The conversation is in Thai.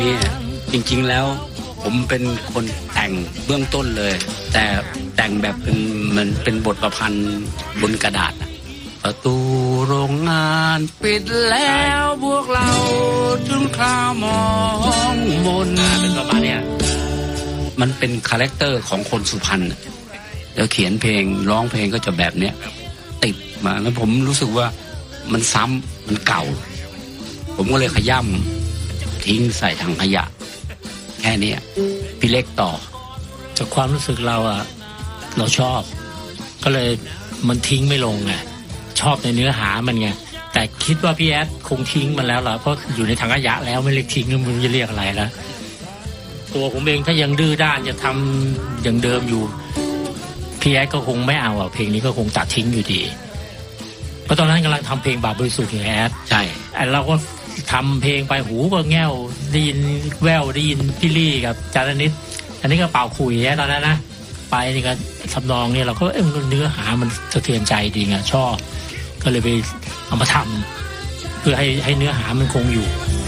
เนี่ยจริงๆแล้วผมเป็นคนแต่งเบื้องต้นเลยแต่แต่งแบบมันเป็นบทประพันธ์บนกระดาษประตูโรงงานปิดแล้วพวกเราถึงคราวมองมนเป็นประมาณเนี้ยมันเป็นคาแรคเตอร์ของคนสุพรรณแล้วเขียนเพลงร้องเพลงก็จะแบบเนี้ยติดมาแล้วผมรู้สึกว่ามันซ้ำมันเก่าผมก็เลยขย่ำทิ้งใส่ถังขยะแค่นี้พี่เล็กต่อจากความรู้สึกเราเราชอบก็เลยมันทิ้งไม่ลงไงชอบในเนื้อหามันไงแต่คิดว่าพี่แอดคงทิ้งมันแล้วล่ะเพราะอยู่ในถังขยะแล้วไม่เรียกทิ้งมันจะเรียกอะไรแล้วตัวผมเองถ้ายังดื้อด้านจะทำอย่างเดิมอยู่พี่แอดก็คงไม่เอาเพลงนี้ก็คงตัดทิ้งอยู่ดีเพราะตอนนั้นกำลังทำเพลงบาปบริสุทธิ์ของแอดใช่เราก็ทำเพลงไปหูก็แง่วได้ยินแววได้ยินพี่ลี่กับจานิดอันนี้ก็เป่าขุยตอนนั้นนะไปนี่ก็ทำนองเนี่ยเราก็เนื้อหามันสะเทือนใจดีไงชอบก็เลยไปเอามาทำเพื่อให้เนื้อหามันคงอยู่